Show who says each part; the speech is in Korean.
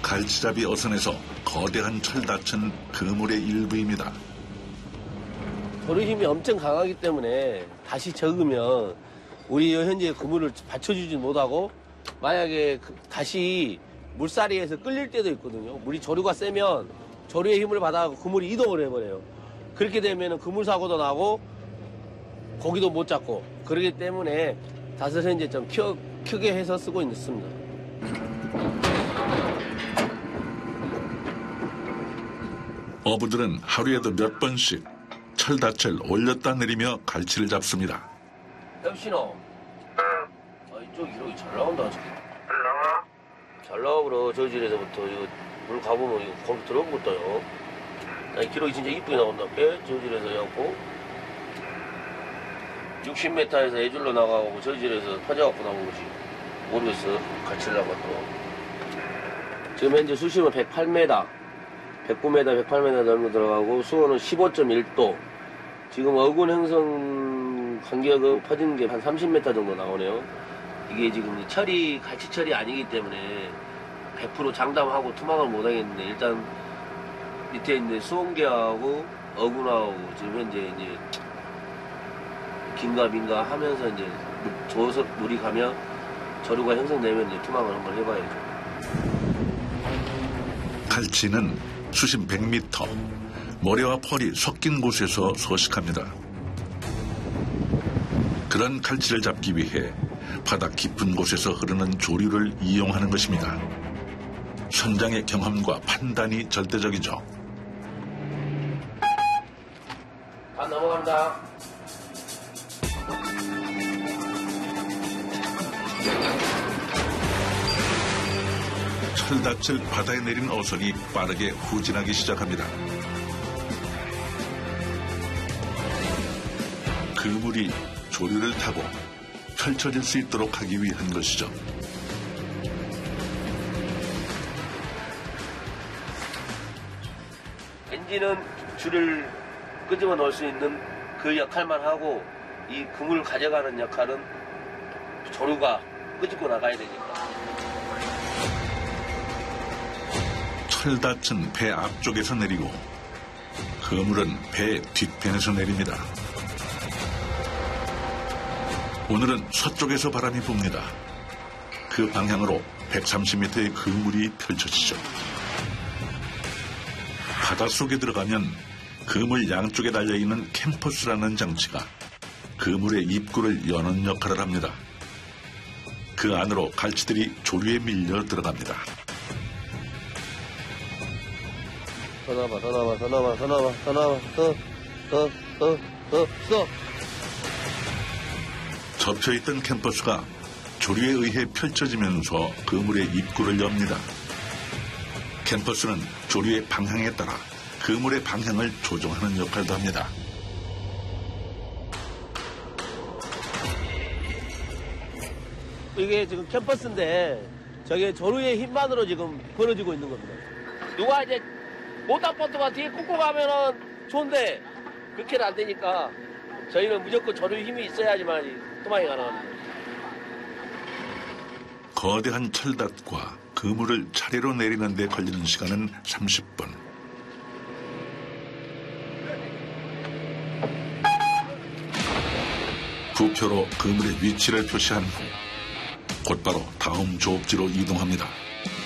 Speaker 1: 갈치잡이 어선에서 거대한 철닫은 그물의 일부입니다.
Speaker 2: 조류 힘이 엄청 강하기 때문에 다시 적으면 우리 현재 그물을 받쳐주지 못하고 만약에 다시 물살이에서 끌릴 때도 있거든요. 물이 조류가 세면 조류의 힘을 받아 그물이 이동을 해버려요. 그렇게 되면 그물 사고도 나고 고기도 못 잡고 그러기 때문에 닷을 현재 좀 크게 해서 쓰고 있습니다.
Speaker 1: 어부들은 하루에도 몇 번씩 철닫을 올렸다 내리며 갈치를 잡습니다.
Speaker 2: 엽신호. 이쪽 이렇게 잘 나온다. 잘 나와? 잘 나와 그래. 저질에서부터 이거 물 가보면 이거 거기 들어오겠다요. 기록이 진짜 이쁘게 나온다. 저질에서 해갖고 60m에서 애줄로 나가고 저질에서 퍼져갖고 나온 거지. 모르겠어. 갈치를 나갔어. 지금 현재 수심은 108m, 109m, 108m 정도 들어가고 수온은 15.1도. 지금 어군 행성 간격은 퍼진 게 한 30m 정도 나오네요. 이게 지금 철이 갈치철이 아니기 때문에 100% 장담하고 투망을 못 하겠는데 일단 밑에 있는 수온계하고 어군하고 지금 현재 이제 긴가 민가 하면서 이제 저서 물이 가면 저류가 형성되면 이제 투망을 한번 해봐야죠.
Speaker 1: 갈치는 수심 100m, 모래와 펄이 섞인 곳에서 서식합니다. 그런 갈치를 잡기 위해 바다 깊은 곳에서 흐르는 조류를 이용하는 것입니다. 선장의 경험과 판단이 절대적이죠.
Speaker 2: 다 넘어간다.
Speaker 1: 철닫을 바다에 내린 어선이 빠르게 후진하기 시작합니다. 그물이 조류를 타고 펼쳐질 수 있도록 하기 위한 것이죠.
Speaker 2: 엔진은 줄을 끄집어 넣을 수 있는 그 역할만 하고 이 그물을 가져가는 역할은 조류가 끄집고 나가야 되니까.
Speaker 1: 철닫은 배 앞쪽에서 내리고 그물은 배 뒷편에서 내립니다. 오늘은 서쪽에서 바람이 붑니다. 그 방향으로 130m의 그물이 펼쳐지죠. 바닷속에 들어가면 그물 양쪽에 달려있는 캠퍼스라는 장치가 그물의 입구를 여는 역할을 합니다. 그 안으로 갈치들이 조류에 밀려 들어갑니다.
Speaker 2: 더 나와, 더 나와, 더 나와, 더 나와, 더 나와, 더.
Speaker 1: 접혀있던 캠퍼스가 조류에 의해 펼쳐지면서 그물의 입구를 엽니다. 캠퍼스는 조류의 방향에 따라 그물의 방향을 조정하는 역할도 합니다.
Speaker 2: 이게 지금 캠퍼스인데 저게 조류의 힘만으로 지금 벌어지고 있는 겁니다. 누가 이제 모터보트가 뒤에 꽂고 가면은 좋은데 그렇게는 안 되니까 저희는 무조건 조류 힘이 있어야지만 투망이 가능합니다.
Speaker 1: 거대한 철닫과 그물을 차례로 내리는 데 걸리는 시간은 30분. 부표로 그물의 위치를 표시한 후 곧바로 다음 조업지로 이동합니다.